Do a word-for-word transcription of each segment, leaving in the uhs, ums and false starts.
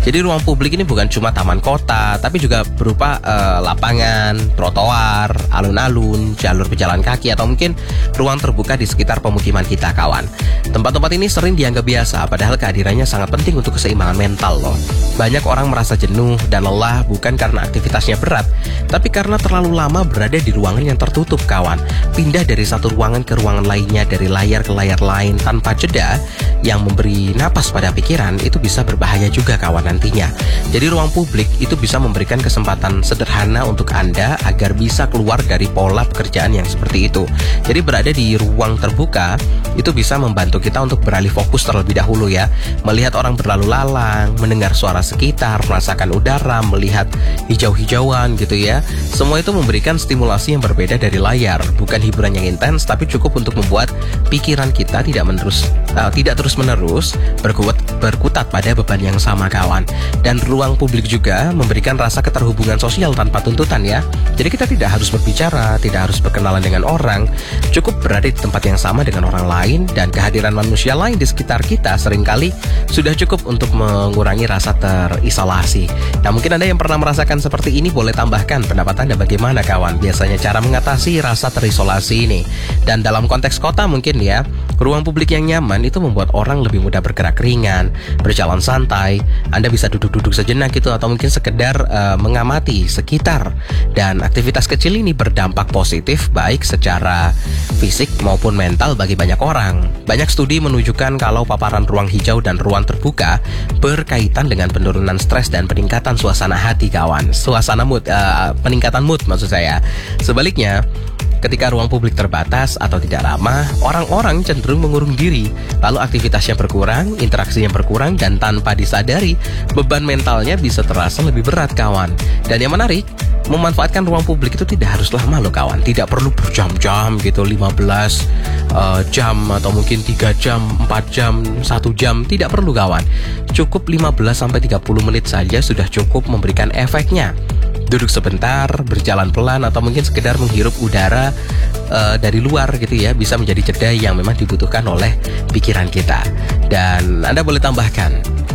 Jadi ruang publik ini bukan cuma taman kota, tapi juga berupa uh, lapangan, trotoar, alun-alun, jalur pejalan kaki, atau mungkin ruang terbuka di sekitar pemukiman kita, kawan. Tempat-tempat ini sering dianggap biasa, padahal kehadirannya sangat penting untuk keseimbangan mental loh. Banyak orang merasa jenuh dan lelah bukan karena aktivitasnya berat, tapi karena terlalu lama berada di ruangan yang tertutup, kawan. Pindah dari satu ruangan ke ruangan lainnya, dari layar ke layar lain tanpa jeda yang memberi napas pada pikiran, itu bisa berbahaya juga, kawan, nantinya. Jadi ruang publik itu bisa memberikan kesempatan sederhana untuk Anda agar bisa keluar dari pola pekerjaan yang seperti itu. Jadi berada di ruang terbuka itu bisa membantu kita untuk beralih fokus terlebih dahulu ya. Melihat orang berlalu lalang, mendengar suara sekitar, merasakan udara, melihat hijau-hijauan gitu ya. Semua itu memberikan stimulasi yang berbeda dari layar. Bukan hiburan yang intens, tapi cukup untuk membuat pikiran kita tidak menerus uh, tidak terus-menerus berkuat, berkutat pada beban yang sama, kawan. Dan ruang publik juga memberikan rasa keterhubungan sosial tanpa tuntutan ya. Jadi kita tidak harus berbicara, tidak harus berkenalan dengan orang, cukup berada di tempat yang sama dengan orang lain, dan kehadiran manusia lain di sekitar kita seringkali sudah cukup untuk mengurangi rasa terisolasi. Nah, mungkin Anda yang pernah merasakan seperti ini boleh tambahkan pendapat Anda bagaimana, kawan, biasanya cara mengatasi rasa terisolasi ini. Dan dalam konteks kota mungkin ya, ruang publik yang nyaman itu membuat orang lebih mudah bergerak ringan, berjalan santai. Anda bisa duduk-duduk sejenak gitu, atau mungkin sekedar uh, mengamati sekitar. Dan aktivitas kecil ini berdampak positif baik secara fisik maupun mental bagi banyak orang. Banyak studi menunjukkan kalau paparan ruang hijau dan ruang terbuka berkaitan dengan penurunan stres dan peningkatan suasana hati, kawan. Suasana mood, uh, peningkatan mood maksud saya. Sebaliknya, ketika ruang publik terbatas atau tidak ramah, orang-orang cenderung mengurung diri, lalu aktivitasnya berkurang, interaksinya berkurang, dan tanpa disadari, beban mentalnya bisa terasa lebih berat, kawan. Dan yang menarik, memanfaatkan ruang publik itu tidak harus lama loh, kawan. Tidak perlu berjam-jam gitu, lima belas uh, jam atau mungkin tiga jam, empat jam, satu jam, tidak perlu, kawan. Cukup lima belas sampai tiga puluh menit saja sudah cukup memberikan efeknya. Duduk sebentar, berjalan pelan, atau mungkin sekedar menghirup udara uh, dari luar gitu ya, bisa menjadi jeda yang memang dibutuhkan oleh pikiran kita. Dan Anda boleh tambahkan,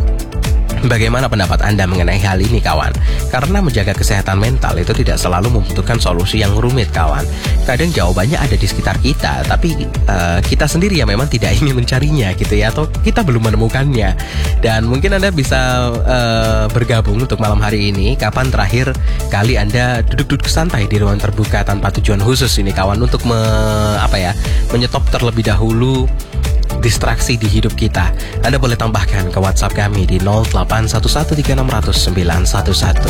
bagaimana pendapat Anda mengenai hal ini, kawan? Karena menjaga kesehatan mental itu tidak selalu membutuhkan solusi yang rumit, kawan. Kadang jawabannya ada di sekitar kita, tapi uh, kita sendiri yang memang tidak ingin mencarinya gitu ya, atau kita belum menemukannya. Dan mungkin Anda bisa uh, bergabung untuk malam hari ini. Kapan terakhir kali Anda duduk-duduk santai di ruang terbuka tanpa tujuan khusus ini, kawan, untuk me, apa ya, menyetop terlebih dahulu distraksi di hidup kita? Anda boleh tambahkan ke WhatsApp kami di nol delapan satu satu tiga enam nol nol sembilan satu satu.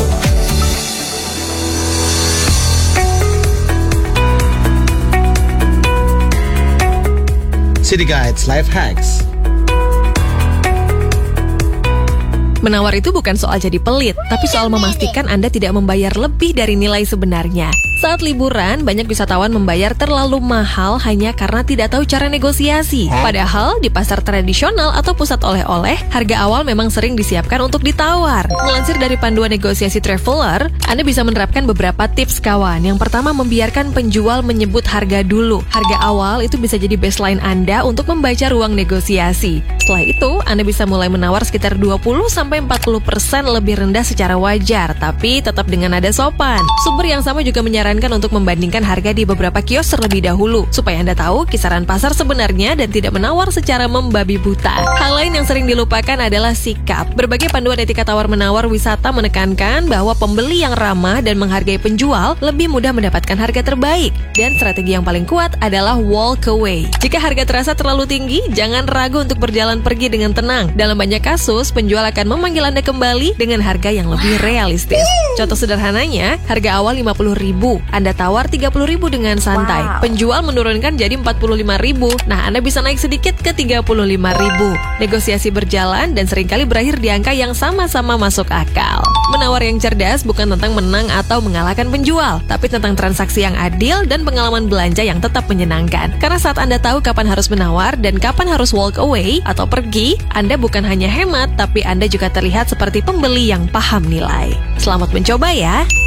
City Guides Life Hacks. Menawar itu bukan soal jadi pelit, tapi soal memastikan Anda tidak membayar lebih dari nilai sebenarnya. Saat liburan, banyak wisatawan membayar terlalu mahal hanya karena tidak tahu cara negosiasi. Padahal di pasar tradisional atau pusat oleh-oleh, harga awal memang sering disiapkan untuk ditawar. Melansir dari panduan negosiasi Traveler, Anda bisa menerapkan beberapa tips, kawan. Yang pertama, membiarkan penjual menyebut harga dulu. Harga awal itu bisa jadi baseline Anda untuk membaca ruang negosiasi. Setelah itu, Anda bisa mulai menawar sekitar dua puluh sampai empat puluh persen lebih rendah secara wajar, tapi tetap dengan nada sopan. Sumber yang sama juga menyarankan untuk membandingkan harga di beberapa kios terlebih dahulu, supaya Anda tahu kisaran pasar sebenarnya dan tidak menawar secara membabi buta. Hal lain yang sering dilupakan adalah sikap. Berbagai panduan etika tawar-menawar wisata menekankan bahwa pembeli yang ramah dan menghargai penjual lebih mudah mendapatkan harga terbaik. Dan strategi yang paling kuat adalah walk away. Jika harga terasa terlalu tinggi, jangan ragu untuk berjalan pergi dengan tenang. Dalam banyak kasus, penjual akan memanggil Anda kembali dengan harga yang lebih realistis. Contoh sederhananya, harga awal lima puluh ribu, Anda tawar tiga puluh ribu dengan santai. Wow. Penjual menurunkan jadi empat puluh lima ribu. Nah, Anda bisa naik sedikit ke tiga puluh lima ribu. Negosiasi berjalan dan seringkali berakhir di angka yang sama-sama masuk akal. Menawar yang cerdas bukan tentang menang atau mengalahkan penjual, tapi tentang transaksi yang adil dan pengalaman belanja yang tetap menyenangkan. Karena saat Anda tahu kapan harus menawar dan kapan harus walk away atau pergi, Anda bukan hanya hemat, tapi Anda juga terlihat seperti pembeli yang paham nilai. Selamat mencoba ya!